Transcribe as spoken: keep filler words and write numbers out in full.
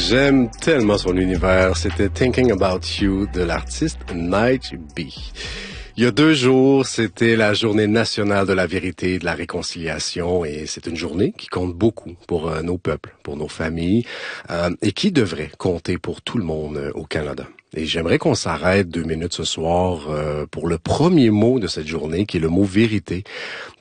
J'aime tellement son univers. C'était Thinking About You de l'artiste Night B. Il y a deux jours, c'était la journée nationale de la vérité et de la réconciliation, et c'est une journée qui compte beaucoup pour euh, nos peuples, pour nos familles, euh, et qui devrait compter pour tout le monde euh, au Canada. Et j'aimerais qu'on s'arrête deux minutes ce soir euh, pour le premier mot de cette journée, qui est le mot vérité,